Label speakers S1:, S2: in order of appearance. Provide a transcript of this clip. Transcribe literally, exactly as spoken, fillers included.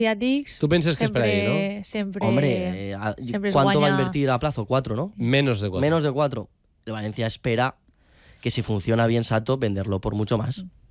S1: asiàtics...
S2: Tu penses que és per ahí,
S1: sempre, sempre,
S3: Hombre, eh, a-
S1: siempre es
S3: ¿cuánto va a
S1: guanya-
S3: invertir a plazo? Cuatro, ¿no?
S2: Menos de cuatro.
S3: Menos de cuatro. El Valencia espera que si funciona bien Sato, venderlo por mucho más.